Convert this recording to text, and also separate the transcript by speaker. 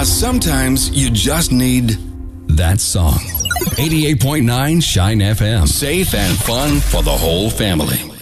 Speaker 1: Because sometimes you just need that song. 88.9 Shine FM. Safe and fun for the whole family.